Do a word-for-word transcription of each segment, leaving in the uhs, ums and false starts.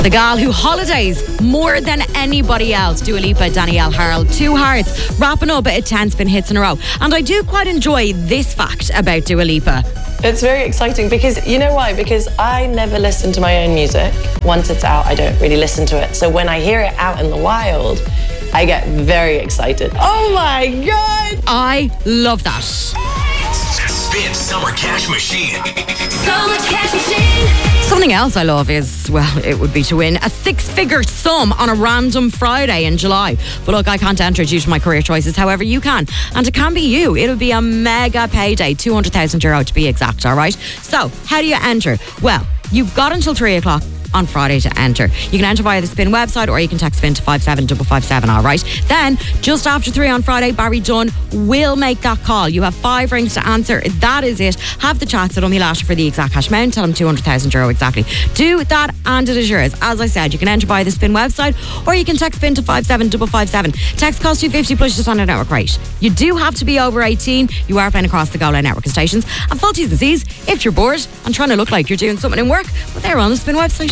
The gal who holidays more than anybody else, Dua Lipa, Danielle Harrell, two hearts, wrapping up at ten spin hits in a row. And I do quite enjoy this fact about Dua Lipa. It's very exciting because, you know why? Because I never listen to my own music. Once it's out, I don't really listen to it. So when I hear it out in the wild, I get very excited. Oh my God! I love that. Spin Summer Cash Machine. Summer Cash Machine. Something else I love is, well, it would be to win a six-figure sum on a random Friday in July. But look, I can't enter due to my career choices. However, you can. And it can be you. It'll be a mega payday, two hundred thousand euro to be exact, all right? So, how do you enter? Well, you've got until three o'clock on Friday to enter. You can enter via the Spin website or you can text Spin to five seven five five seven, all right? Then, just after three on Friday, Barry Dunn will make that call. You have five rings to answer. That is it. Have the chats at Umilata for the exact cash amount. Tell them two hundred thousand euro exactly. Do that and it is yours. As I said, you can enter via the Spin website or you can text Spin to five seven five five seven. Text costs two fifty plus your standard network rate. You do have to be over eighteen. You are playing across the Go Line network stations. And full T's and C's if you're bored and trying to look like you're doing something in work, but they're on the Spin website.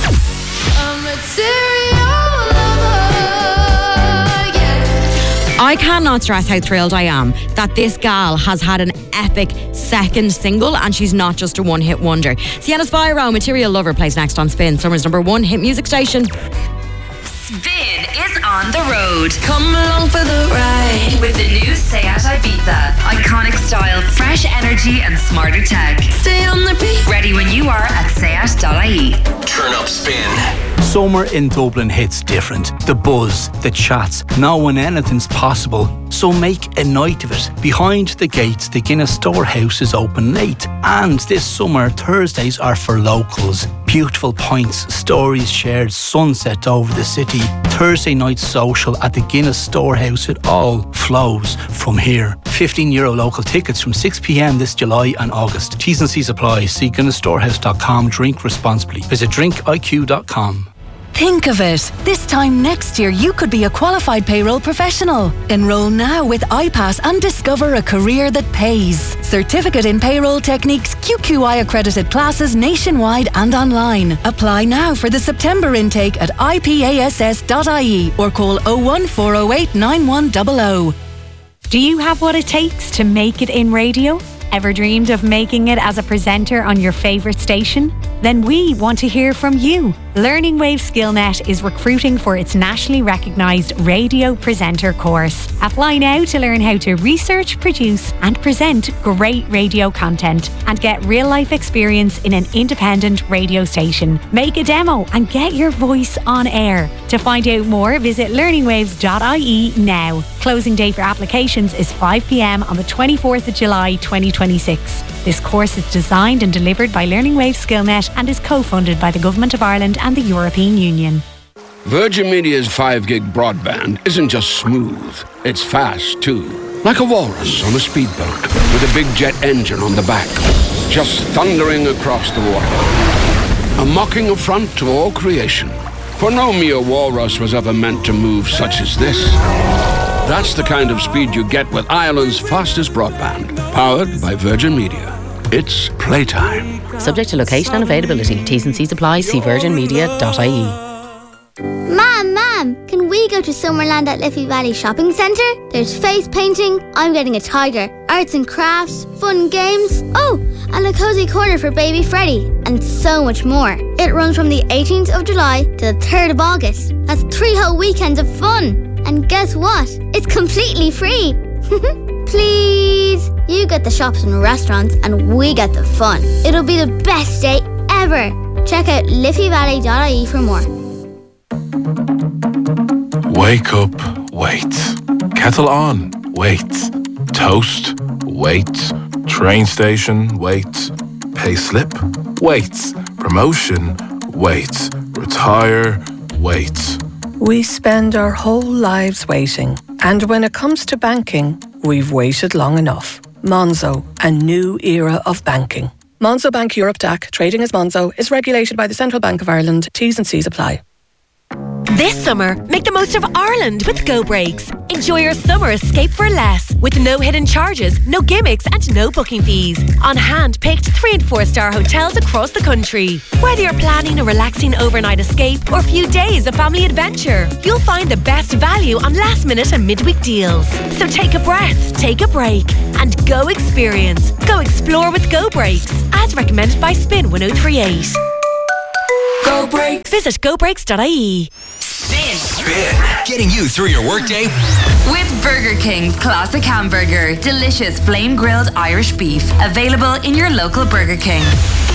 I cannot stress how thrilled I am that this gal has had an epic second single and she's not just a one-hit wonder. Sienna Spyro, Material Lover, plays next on Spin, Summer's number one hit music station. Spin is on the road. Come along for the ride with the new Seat Ibiza. Iconic style, fresh energy and smarter tech. Stay on the beat. Ready when you are at seat dot I E. Turn up Spin. Summer in Dublin hits different. The buzz, the chats, knowing anything's possible. So make a night of it. Behind the gates, the Guinness Storehouse is open late. And this summer, Thursdays are for locals. Beautiful pints, stories shared, sunset over the city. Thursday night social at the Guinness Storehouse. It all flows from here. fifteen euro local tickets from six p.m. this July and August. T's and C's apply. See guinness storehouse dot com. Drink responsibly. Visit drink I Q dot com. Think of it. This time next year, you could be a qualified payroll professional. Enroll now with iPass and discover a career that pays. Certificate in Payroll Techniques, Q Q I accredited classes nationwide and online. Apply now for the September intake at I P A S S dot I E or call oh one four oh eight nine one zero zero. Do you have what it takes to make it in radio? Ever dreamed of making it as a presenter on your favourite station? Then we want to hear from you. Learning Wave SkillNet is recruiting for its nationally recognised radio presenter course. Apply now to learn how to research, produce and present great radio content and get real-life experience in an independent radio station. Make a demo and get your voice on air. To find out more, visit learning waves dot I E now. Closing day for applications is five p.m. on the twenty-fourth of July twenty twenty-six. This course is designed and delivered by Learning Wave SkillNet and is co-funded by the Government of Ireland and the European Union. Virgin Media's five gig broadband isn't just smooth, it's fast too. Like a walrus on a speedboat with a big jet engine on the back, just thundering across the water. A mocking affront to all creation. For no mere walrus was ever meant to move such as this. That's the kind of speed you get with Ireland's fastest broadband, powered by Virgin Media. It's playtime. Subject to location and availability. T's and C's apply. See virgin media dot I E. Mom, Mom, can we go to Summerland at Liffey Valley Shopping Centre? There's face painting, I'm getting a tiger, arts and crafts, fun games, oh, and a cosy corner for baby Freddie, and so much more. It runs from the eighteenth of July to the third of August. That's three whole weekends of fun. And guess what? It's completely free. Please. You get the shops and restaurants and we get the fun. It'll be the best day ever. Check out liffey valley dot I E for more. Wake up, wait. Kettle on, wait. Toast, wait. Train station, wait. Pay slip, wait. Promotion, wait. Retire, wait. We spend our whole lives waiting. And when it comes to banking, we've waited long enough. Monzo, a new era of banking. Monzo Bank Europe D A C, trading as Monzo, is regulated by the Central Bank of Ireland. T's and C's apply. This summer, make the most of Ireland with Go Breaks. Enjoy your summer escape for less, with no hidden charges, no gimmicks and no booking fees. On hand-picked three and four star hotels across the country. Whether you're planning a relaxing overnight escape or a few days of family adventure, you'll find the best value on last minute and midweek deals. So take a breath, take a break and go experience. Go explore with Go Breaks, as recommended by Spin one oh three eight. Go Breaks. Visit go breaks dot I E. Spin. Spin. Getting you through your workday. With Burger King's classic hamburger, delicious flame grilled Irish beef, available in your local Burger King.